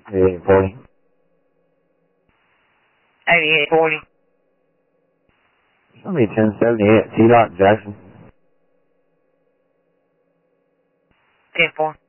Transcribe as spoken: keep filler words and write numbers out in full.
eighty-eight forty. eighty-eight forty. It's gonna be ten seventy-eight at T-Dot Jackson. ten four.